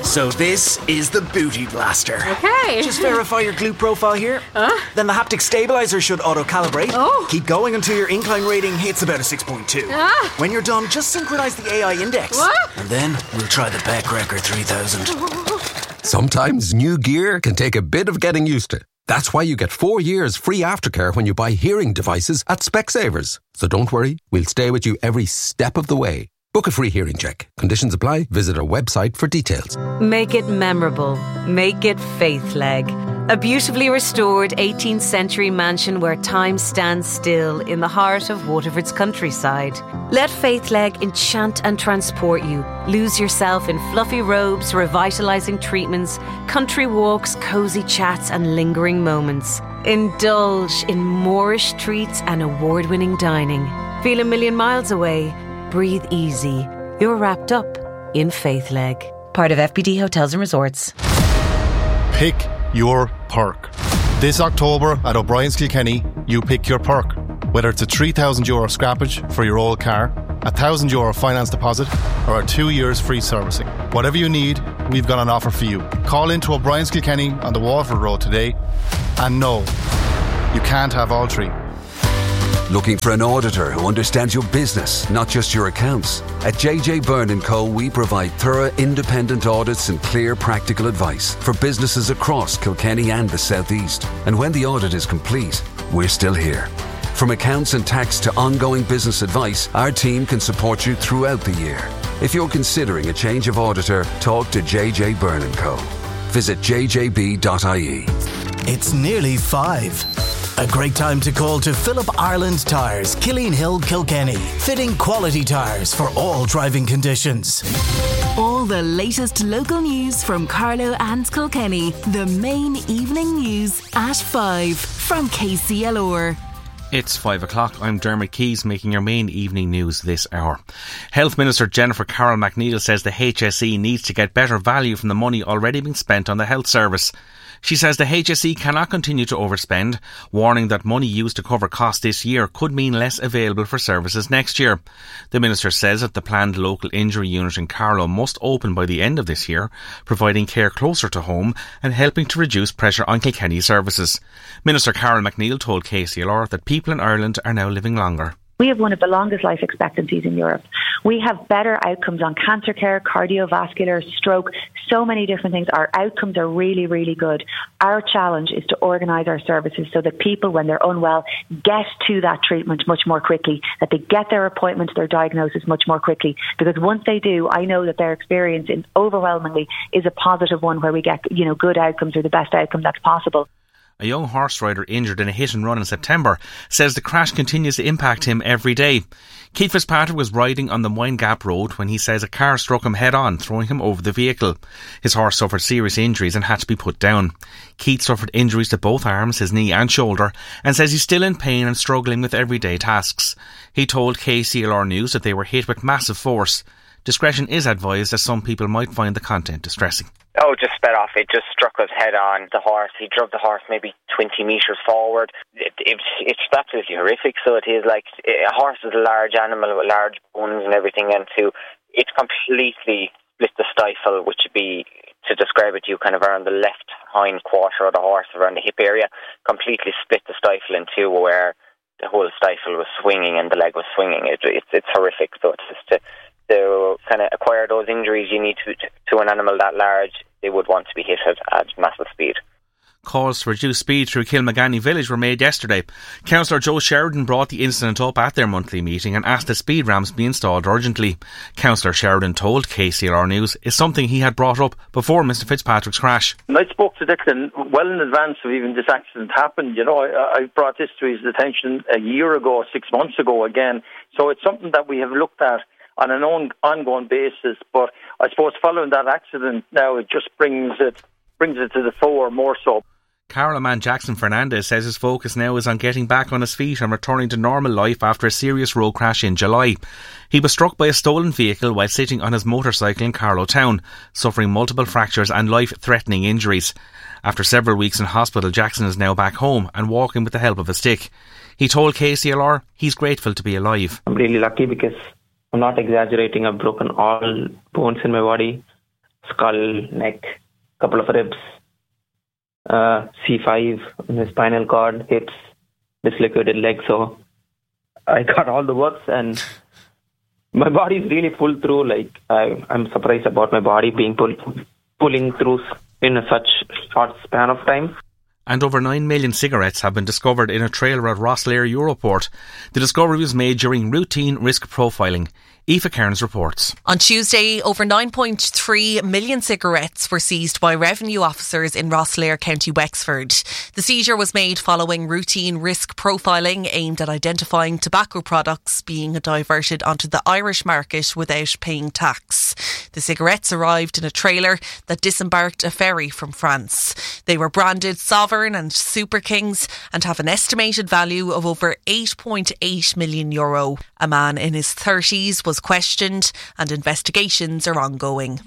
So this is the Booty Blaster. Okay. Just verify your glute profile here. Then the haptic stabilizer should auto-calibrate. Oh. Keep going until your incline rating hits about a 6.2. When you're done, just synchronize the AI index. What? And then we'll try the Beck Record 3000. Sometimes new gear can take a bit of getting used to. That's why you get 4 years free aftercare when you buy hearing devices at Specsavers. So don't worry, we'll stay with you every step of the way. Book a free hearing check. Conditions apply. Visit our website for details. Make it memorable. Make it Faithleg. A beautifully restored 18th century mansion where time stands still in the heart of Waterford's countryside. Let Faithleg enchant and transport you. Lose yourself in fluffy robes, revitalising treatments, country walks, cosy chats and lingering moments. Indulge in Moorish treats and award-winning dining. Feel a million miles away. Breathe easy. You're wrapped up in Faithleg. Part of FBD Hotels and Resorts. Pick your perk. This October at O'Brien's Kilkenny, you pick your perk. Whether it's a €3,000 scrappage for your old car, a €1,000 finance deposit, or a 2 years free servicing. Whatever you need, we've got an offer for you. Call into O'Brien's Kilkenny on the Waterford Road today. And no, you can't have all three. Looking for an auditor who understands your business, not just your accounts? At JJ Byrne & Co, we provide thorough independent audits and clear practical advice for businesses across Kilkenny and the South East. And when the audit is complete, we're still here. From accounts and tax to ongoing business advice, our team can support you throughout the year. If you're considering a change of auditor, talk to JJ Byrne & Co. Visit jjb.ie. It's nearly 5. A great time to call to Philip Ireland Tyres, Killeen Hill, Kilkenny. Fitting quality tyres for all driving conditions. All the latest local news from Carlow and Kilkenny. The main evening news at 5 from KCLR. It's 5 o'clock. I'm Dermot Keys making your main evening news this hour. Health Minister Jennifer Carroll MacNeil says the HSE needs to get better value from the money already being spent on the health service. She says the HSE cannot continue to overspend, warning that money used to cover costs this year could mean less available for services next year. The Minister says that the planned local injury unit in Carlow must open by the end of this year, providing care closer to home and helping to reduce pressure on Kilkenny services. Minister Carroll MacNeil told KCLR that people in Ireland are now living longer. We have one of the longest life expectancies in Europe. We have better outcomes on cancer care, cardiovascular, stroke, so many different things. Our outcomes are really, really good. Our challenge is to organise our services so that people, when they're unwell, get to that treatment much more quickly, that they get their appointments, their diagnosis much more quickly. Because once they do, I know that their experience overwhelmingly is a positive one where we get, good outcomes or the best outcome that's possible. A young horse rider injured in a hit and run in September says the crash continues to impact him every day. Keith Fitzpatrick was riding on the Wine Gap Road when he says a car struck him head on, throwing him over the vehicle. His horse suffered serious injuries and had to be put down. Keith suffered injuries to both arms, his knee and shoulder, and says he's still in pain and struggling with everyday tasks. He told KCLR News that they were hit with massive force. Discretion is advised as some people might find the content distressing. Oh, just sped off. It just struck us head on. The horse, he drove the horse maybe 20 metres forward. It's absolutely horrific. So it is like, a horse is a large animal with large bones and everything, and it completely split the stifle, which would be, to describe it to you, kind of around the left hind quarter of the horse, around the hip area, completely split the stifle in two, where the whole stifle was swinging and the leg was swinging. It's horrific. So it's just to kind of acquire those injuries you need to an animal that large, they would want to be hit at massive speed. Calls to reduce speed through Kilmagany village were made yesterday. Councillor Joe Sheridan brought the incident up at their monthly meeting and asked that speed ramps be installed urgently. Councillor Sheridan told KCLR News it's something he had brought up before Mr Fitzpatrick's crash. I spoke to Declan well in advance of even this accident happened. I brought this to his attention a year ago, 6 months ago again. So it's something that we have looked at on an ongoing basis, but I suppose following that accident now, it just brings it to the fore more so. Carlow man Jackson Fernandez says his focus now is on getting back on his feet and returning to normal life after a serious road crash in July. He was struck by a stolen vehicle while sitting on his motorcycle in Carlow town, suffering multiple fractures and life-threatening injuries. After several weeks in hospital, Jackson is now back home and walking with the help of a stick. He told KCLR he's grateful to be alive. I'm really lucky because I'm not exaggerating. I've broken all bones in my body. skull, neck, couple of ribs, C5 in his spinal cord, hips, dislocated leg. So I got all the works, and my body's really pulled through. Like I'm surprised about my body being pulling through in such short span of time. And over 9 million cigarettes have been discovered in a trailer at Rosslare Europort. The discovery was made during routine risk profiling. Aoife Kearns reports. On Tuesday, over 9.3 million cigarettes were seized by revenue officers in Rosslare, County Wexford. The seizure was made following routine risk profiling aimed at identifying tobacco products being diverted onto the Irish market without paying tax. The cigarettes arrived in a trailer that disembarked a ferry from France. They were branded Sovereign and Super Kings and have an estimated value of over €8.8 million. A man in his 30s was questioned and investigations are ongoing.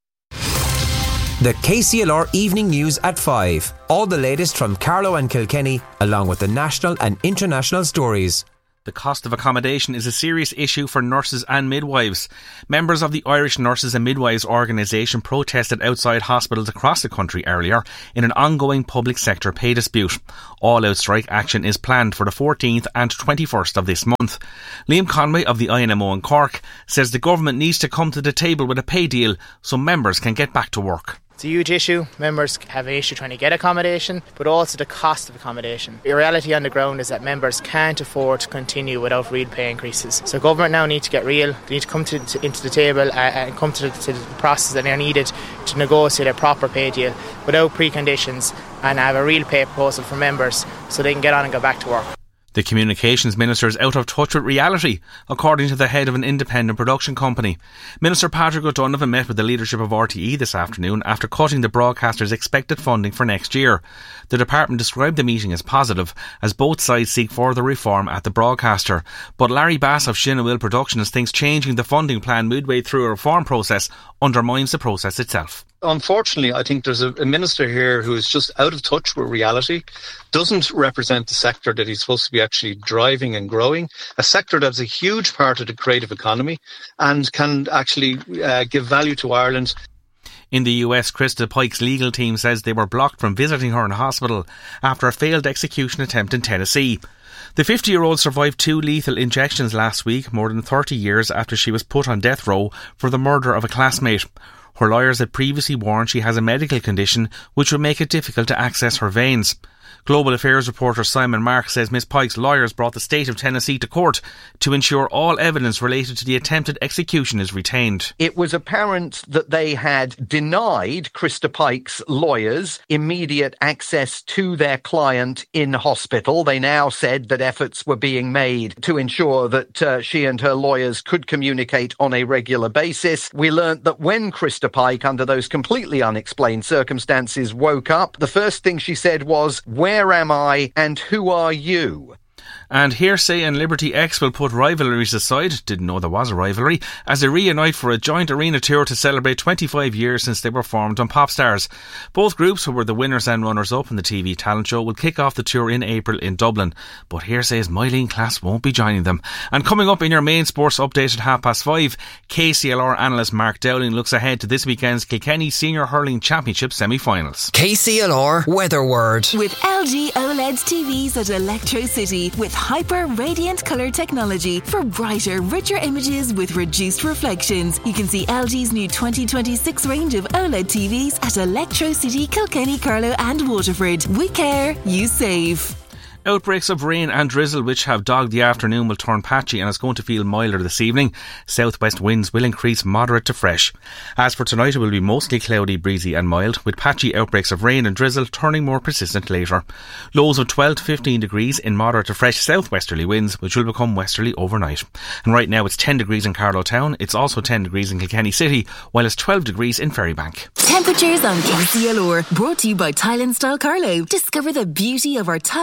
The KCLR Evening News at 5. All the latest from Carlow and Kilkenny, along with the national and international stories. The cost of accommodation is a serious issue for nurses and midwives. Members of the Irish Nurses and Midwives Organisation protested outside hospitals across the country earlier in an ongoing public sector pay dispute. All-out strike action is planned for the 14th and 21st of this month. Liam Conway of the INMO in Cork says the government needs to come to the table with a pay deal so members can get back to work. It's a huge issue. Members have an issue trying to get accommodation, but also the cost of accommodation. The reality on the ground is that members can't afford to continue without real pay increases. So government now need to get real. They need to come into the table and come to the process that are needed to negotiate a proper pay deal without preconditions and have a real pay proposal for members so they can get on and go back to work. The Communications Minister is out of touch with reality, according to the head of an independent production company. Minister Patrick O'Donovan met with the leadership of RTE this afternoon after cutting the broadcaster's expected funding for next year. The department described the meeting as positive, as both sides seek further reform at the broadcaster. But Larry Bass of Shinawil Productions thinks changing the funding plan midway through a reform process undermines the process itself. Unfortunately, I think there's a minister here who is just out of touch with reality, doesn't represent the sector that he's supposed to be actually driving and growing, a sector that's a huge part of the creative economy and can actually give value to Ireland. In the US, Krista Pike's legal team says they were blocked from visiting her in hospital after a failed execution attempt in Tennessee. The 50-year-old survived 2 lethal injections last week, more than 30 years after she was put on death row for the murder of a classmate. Her lawyers had previously warned she has a medical condition which would make it difficult to access her veins. Global Affairs reporter Simon Mark says Miss Pike's lawyers brought the state of Tennessee to court to ensure all evidence related to the attempted execution is retained. It was apparent that they had denied Krista Pike's lawyers immediate access to their client in hospital. They now said that efforts were being made to ensure that she and her lawyers could communicate on a regular basis. We learnt that when Krista Pike, under those completely unexplained circumstances, woke up, the first thing she said was, "Where am I and who are you?" And Hearsay and Liberty X will put rivalries aside, didn't know there was a rivalry, as they reunite for a joint arena tour to celebrate 25 years since they were formed on Popstars. Both groups, who were the winners and runners-up in the TV talent show, will kick off the tour in April in Dublin. But Hearsay's Mylene Class won't be joining them. And coming up in your main sports update at 5:30, KCLR analyst Mark Dowling looks ahead to this weekend's Kilkenny Senior Hurling Championship semi-finals. KCLR Weather Word. With LG OLED TVs at Electro City with hyper radiant colour technology for brighter, richer images with reduced reflections. You can see LG's new 2026 range of OLED TVs at Electro City, Kilkenny, Carlow and Waterford. We care, you save. Outbreaks of rain and drizzle which have dogged the afternoon will turn patchy and it's going to feel milder this evening. Southwest winds will increase moderate to fresh. As for tonight, it will be mostly cloudy, breezy and mild, with patchy outbreaks of rain and drizzle turning more persistent later. Lows of 12 to 15 degrees in moderate to fresh southwesterly winds, which will become westerly overnight. And right now it's 10 degrees in Carlow Town, it's also 10 degrees in Kilkenny City, while it's 12 degrees in Ferrybank. Temperatures on KCLR, brought to you by Tile Install Carlow. Discover the beauty of our tile collection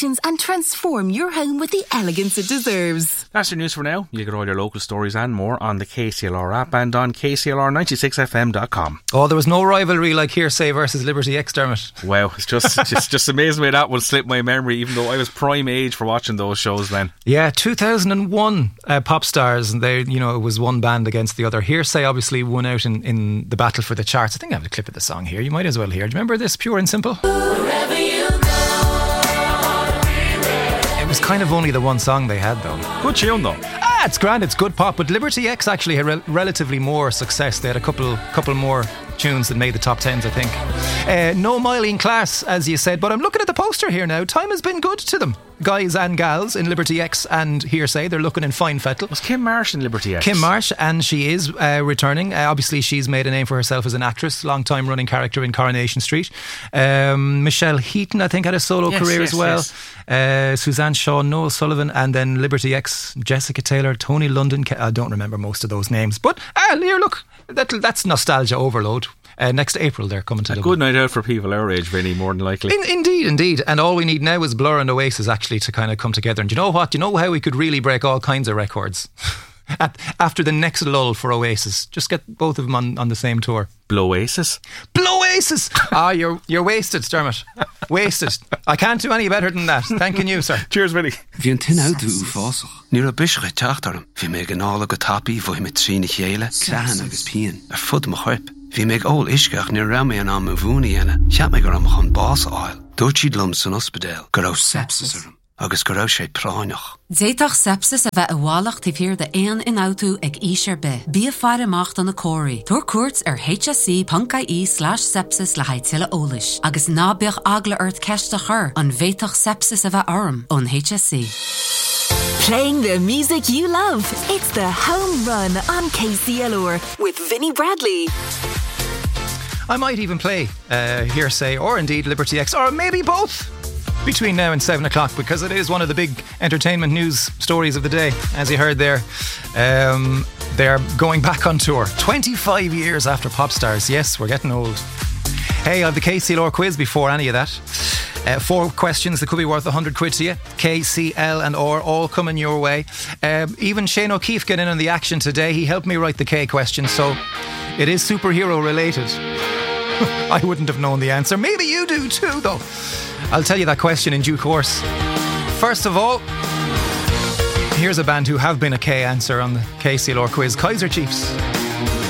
decorations and transform your home with the elegance it deserves. That's your news for now. You get all your local stories and more on the KCLR app and on KCLR96fm.com. Oh, there was no rivalry like Hearsay versus Liberty X, Dermot. Wow, it's just amazing way that will slip my memory, even though I was prime age for watching those shows then. Yeah, 2001 Pop Stars, and they, you know, it was one band against the other. Hearsay obviously won out in the battle for the charts. I think I have a clip of the song here. You might as well hear. Do you remember this, Pure and Simple? Wherever you go. It was kind of only the one song they had, though. Good tune, though. It's grand, it's good pop, but Liberty X actually had relatively more success. They had a couple more tunes that made the top 10s, I think. No Myleene Klass, as you said, but I'm looking at the poster here now. Time has been good to them, guys and gals in Liberty X and Hearsay. They're looking in fine fettle. Was Kim Marsh in Liberty X? Kim Marsh, and she is returning. Obviously she's made a name for herself as an actress, long time running character in Coronation Street. Michelle Heaton, I think, had a solo career as well. Suzanne Shaw, Noel Sullivan, and then Liberty X, Jessica Taylor, Tony London. I don't remember most of those names, but here, look, that's nostalgia overload. Next April they're coming to a good night out for people our age, really, more than likely. Indeed. And all we need now is Blur and Oasis actually to kind of come together. And do you know what? Do you know how we could really break all kinds of records? After the next lull for Oasis, just get both of them on the same tour. Blowasis? You're wasted, Dermot. Wasted. I can't do any better than that. Thanking you, sir. Cheers, Willie. Bhí an tin out ú fásach. Níor a bische teachtarm. Bhí me gnála go tapi bhí me trína chéile, clean agus pían. Fud mo chuip. Bhí me all isceach níor ra me an am bhúni ena. Cheap me go am chun bás áil. Dúirtíd lum san ospedéil. Go raibh sepsis arm. Agus go raibh sé práineach. Déitach sepsis a bheith bhálacht tí fíor de éan in autú ag ísir be. Bí a fear amach an na cóirí. Dúir cuairt ar hsc.ie/sepsis le haidtile ólis. Agus nábeoch agla ort ceiste chur an bhéitach sepsis a bheith orm on HSC. Playing the music you love. It's the Home Run on KCLR with Vinnie Bradley. I might even play Hearsay or indeed Liberty X, or maybe both, between now and 7 o'clock, because it is one of the big entertainment news stories of the day. As you heard there, they're going back on tour 25 years after Pop Stars. Yes, we're getting old. Hey, I have the KCLR quiz before any of that. 4 questions that could be worth 100 quid to you. KCL and R all coming your way. Even Shane O'Keefe getting in on the action today. He helped me write the K question, so it is superhero related. I wouldn't have known the answer. Maybe you do too, though. I'll tell you that question in due course. First of all, here's a band who have been a K answer on the KCLR quiz, Kaiser Chiefs.